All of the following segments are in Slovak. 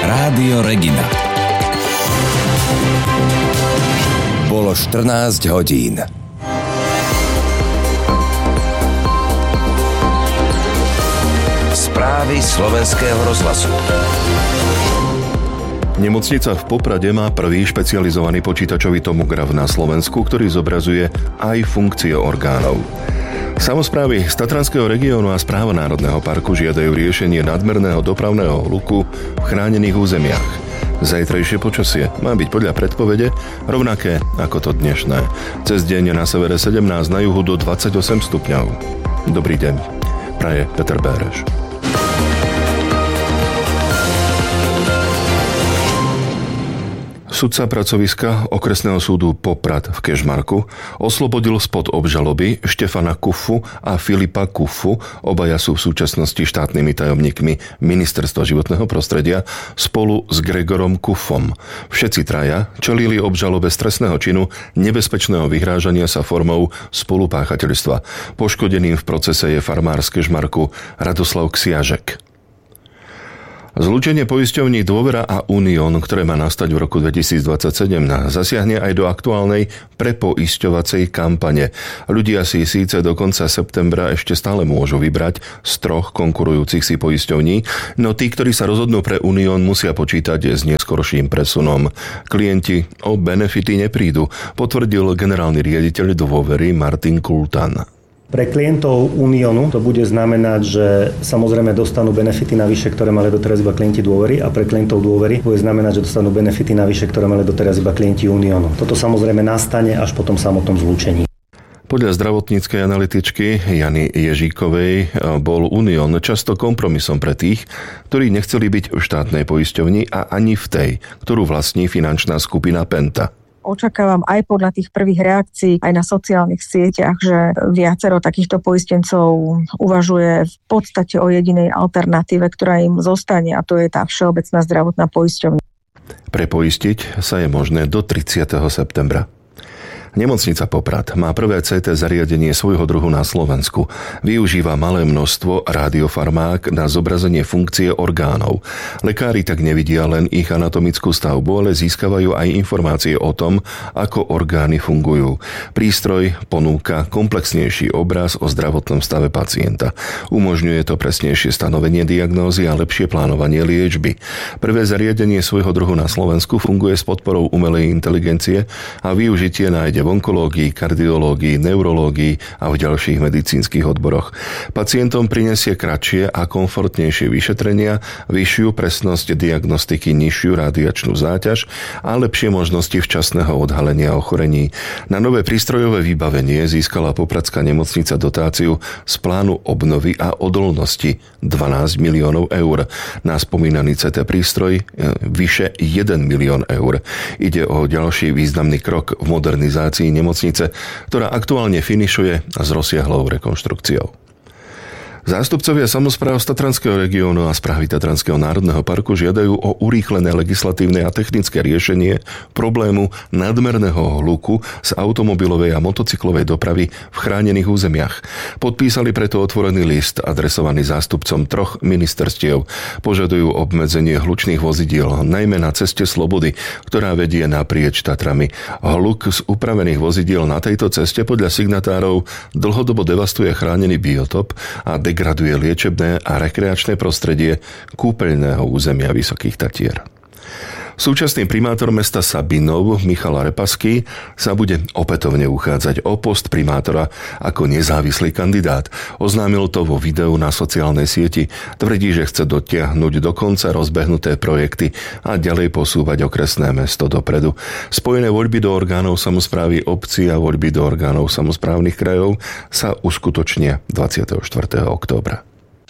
Rádio Regina. Bolo 14 hodín. Správy Slovenského rozhlasu. Nemocnica v Poprade má prvý špecializovaný počítačový tomograf na Slovensku, ktorý zobrazuje aj funkcie orgánov. Samosprávy z Tatranského regiónu a Správa Národného parku žiadajú riešenie nadmerného dopravného hluku v chránených územiach. Zajtrajšie počasie má byť podľa predpovede rovnaké ako to dnešné. Cez deň na severe 17, na juhu do 28 stupňov. Dobrý deň, praje Peter Béreš. Sudca pracoviska okresného súdu Poprad v Kežmarku oslobodil spod obžaloby Štefana Kufu a Filipa Kufu, obaja sú v súčasnosti štátnymi tajomníkmi Ministerstva životného prostredia, spolu s Gregorom Kufom. Všetci traja čelili obžalobe z trestného činu nebezpečného vyhrážania sa formou spolupáchateľstva. Poškodeným v procese je farmár z Kežmarku Radoslav Ksiažek. Zlúčenie poisťovní Dôvera a Unión, ktoré má nastať v roku 2027, zasiahne aj do aktuálnej prepoisťovacej kampane. Ľudia si síce do konca septembra ešte stále môžu vybrať z 3 konkurujúcich si poisťovní, no tí, ktorí sa rozhodnú pre Unión, musia počítať s neskorším presunom. Klienti o benefity neprídu, potvrdil generálny riaditeľ Dôvery Martin Kultan. Pre klientov Uniónu to bude znamenať, že samozrejme dostanú benefity navyše, ktoré mali doteraz iba klienti Dôvery, a pre klientov Dôvery bude znamenať, že dostanú benefity navyše, ktoré mali doteraz iba klienti Uniónu. Toto samozrejme nastane až po tom samotnom zlúčení. Podľa zdravotníckej analytičky Jany Ježíkovej bol Unión často kompromisom pre tých, ktorí nechceli byť v štátnej poisťovni a ani v tej, ktorú vlastní finančná skupina Penta. Očakávam aj podľa tých prvých reakcií aj na sociálnych sieťach, že viacero takýchto poistencov uvažuje v podstate o jedinej alternatíve, ktorá im zostane, a to je tá Všeobecná zdravotná poisťovňa. Prepoistiť sa je možné do 30. septembra. Nemocnica Poprad má prvé CT zariadenie svojho druhu na Slovensku. Využíva malé množstvo radiofarmák na zobrazenie funkcie orgánov. Lekári tak nevidia len ich anatomickú stavbu, ale získavajú aj informácie o tom, ako orgány fungujú. Prístroj ponúka komplexnejší obraz o zdravotnom stave pacienta. Umožňuje to presnejšie stanovenie diagnózy a lepšie plánovanie liečby. Prvé zariadenie svojho druhu na Slovensku funguje s podporou umelej inteligencie a využitie nájde v onkológii, kardiológii, neurológii a v ďalších medicínskych odboroch. Pacientom prinesie kratšie a komfortnejšie vyšetrenia, vyššiu presnosť diagnostiky, nižšiu radiačnú záťaž a lepšie možnosti včasného odhalenia ochorení. Na nové prístrojové vybavenie získala popradská nemocnica dotáciu z plánu obnovy a odolnosti 12 miliónov eur. Na spomínaný CT prístroj vyše 1 milión eur. Ide o ďalší významný krok v modernizácii nemocnice, ktorá aktuálne finišuje s rozsiahlou rekonštrukciou. Zástupcovia samospráv z Tatranského regiónu a Správy Tatranského národného parku žiadajú o urýchlené legislatívne a technické riešenie problému nadmerného hluku z automobilovej a motocyklovej dopravy v chránených územiach. Podpísali preto otvorený list adresovaný zástupcom 3 ministerstiev. Požadujú obmedzenie hlučných vozidiel, najmä na ceste Slobody, ktorá vedie naprieč Tatrami. Hluk z upravených vozidiel na tejto ceste podľa signatárov dlhodobo devastuje chránený biotop a degraduje liečebné a rekreačné prostredie kúpeľného územia Vysokých Tatier. Súčasný primátor mesta Sabinov Michal Repaský sa bude opätovne uchádzať o post primátora ako nezávislý kandidát. Oznámil to vo videu na sociálnej sieti. Tvrdí, že chce dotiahnuť do konca rozbehnuté projekty a ďalej posúvať okresné mesto dopredu. Spojené voľby do orgánov samosprávy obcí a voľby do orgánov samosprávnych krajov sa uskutočnia 24. októbra.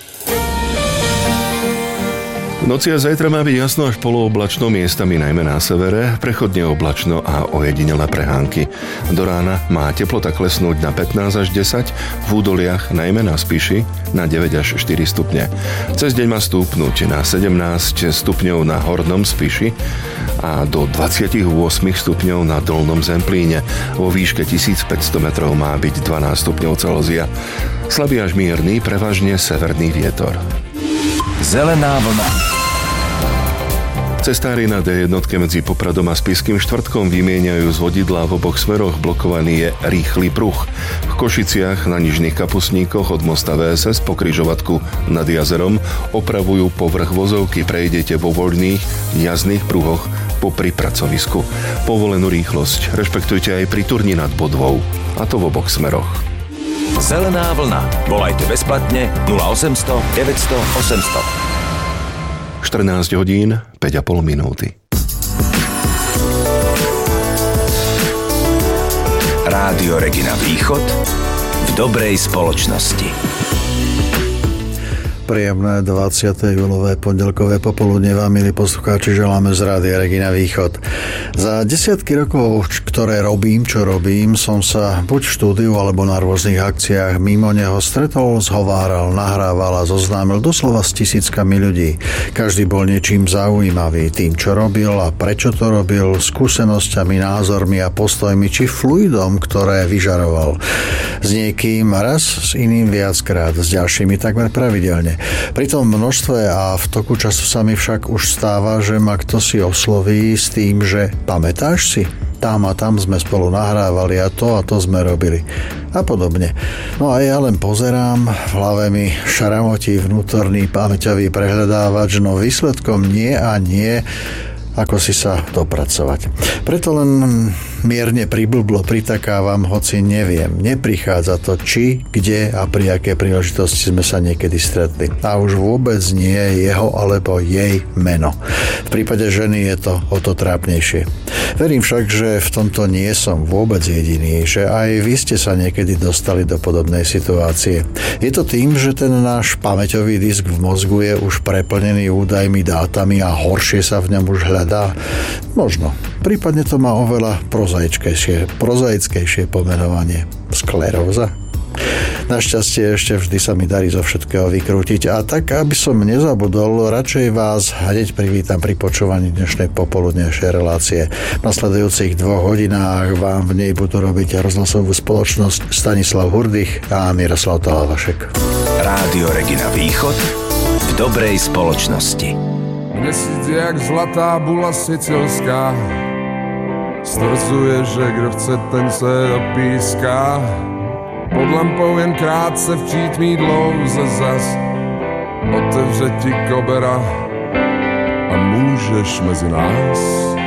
V noci a zajtra má byť jasno až polooblačno, miestami najmä na severe, prechodne oblačno a ojedinelé prehánky. Do rána má teplota klesnúť na 15 až 10, v údoliach najmä na Spiši na 9 až 4 stupne. Cez deň má stúpnuť na 17 stupňov na Hornom Spiši a do 28 stupňov na Dolnom Zemplíne. Vo výške 1500 metrov má byť 12 stupňov Celzia. Slabý až mierny, prevažne severný vietor. Zelená vlna. Cestári na D1 medzi Popradom a Spišským Štvrtkom vymieňajú z vodidla v oboch smeroch, blokovaný je rýchly pruh. V Košiciach na Nižných Kapusníkoch od mosta VSS po križovatku nad jazerom opravujú povrch vozovky, prejdete vo voľných jazdných pruhoch popri pracovisku. Povolenú rýchlosť rešpektujte aj pri turni nad Bodvou, a to v oboch smeroch. Zelená vlna. Volajte bezplatne 0800 900 800. 14 hodín, 5,5 minúty. Rádio Regina Východ v dobrej spoločnosti. Príjemné 20. júlové pondelkové popoludne vám, milí poslucháči, želáme z Rádia Regina Východ. Za desiatky rokov, ktoré robím, čo robím, som sa buď v štúdiu alebo na rôznych akciách mimo neho stretol, zhováral, nahrával a zoznámil doslova s tisíckami ľudí. Každý bol niečím zaujímavý, tým, čo robil a prečo to robil, skúsenosťami, názormi a postojmi, či fluidom, ktoré vyžaroval. S niekým raz, s iným viackrát, s ďalšími takmer pravidelne. Pri tom množstve a v toku času sa mi však už stáva, že ma kto si osloví s tým, že pamätáš si? Tam a tam sme spolu nahrávali a to sme robili. A podobne. No a ja len pozerám, v hlave mi šaramotí vnútorný pamäťový prehľadávač, no výsledkom nie a nie, ako si sa dopracovať. Preto len mierne priblblo pritakávam, hoci neviem. Neprichádza to, či, kde a pri aké príležitosti sme sa niekedy stretli. A už vôbec nie jeho alebo jej meno. V prípade ženy je to o to trápnejšie. Verím však, že v tomto nie som vôbec jediný, že aj vy ste sa niekedy dostali do podobnej situácie. Je to tým, že ten náš pamäťový disk v mozgu je už preplnený údajmi, dátami a horšie sa v ňom už hľadá? Možno. Prípadne to má oveľa prozaickejšie pomenovanie. Skleróza. Našťastie ešte vždy sa mi darí zo všetkého vykrútiť a tak, aby som nezabudol, radšej vás hneď privítam pri počúvaní dnešnej popoludnejšej relácie. V nasledujúcich 2 hodinách vám v nej budú robiť rozhlasovú spoločnosť Stanislav Hurdych a Miroslav Talavašek. Rádio Regina Východ v dobrej spoločnosti. Měsíc jak zlatá bula sicilská, stvrzuje, že kdo chce, ten se opíská. Pod lampou jen krátce v přítmí dlouze zas otevře ti kobera a můžeš mezi nás